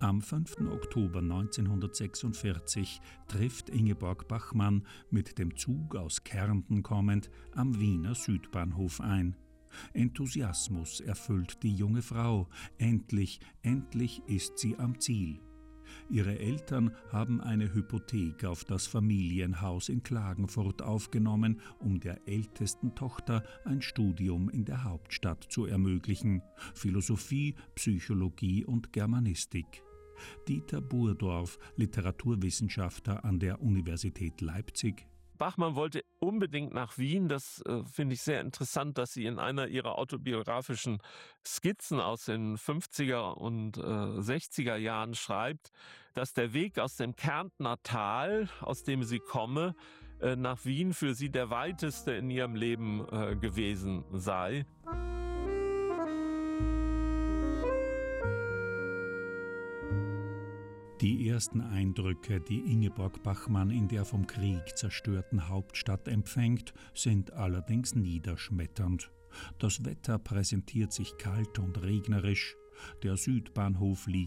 Am 5. Oktober 1946 trifft Ingeborg Bachmann, mit dem Zug aus Kärnten kommend, am Wiener Südbahnhof ein. Enthusiasmus erfüllt die junge Frau. Endlich ist sie am Ziel. Ihre Eltern haben eine Hypothek auf das Familienhaus in Klagenfurt aufgenommen, um der ältesten Tochter ein Studium in der Hauptstadt zu ermöglichen: Philosophie, Psychologie und Germanistik. Dieter Burdorf, Literaturwissenschaftler an der Universität Leipzig: Bachmann wollte unbedingt nach Wien. Das finde ich sehr interessant, dass sie in einer ihrer autobiografischen Skizzen aus den 50er und 60er Jahren schreibt, dass der Weg aus dem Kärntner Tal, aus dem sie komme, nach Wien für sie der weiteste in ihrem Leben gewesen sei. Die ersten Eindrücke, die Ingeborg Bachmann in der vom Krieg zerstörten Hauptstadt empfängt, sind allerdings niederschmetternd. Das Wetter präsentiert sich kalt und regnerisch. Der Südbahnhof liegt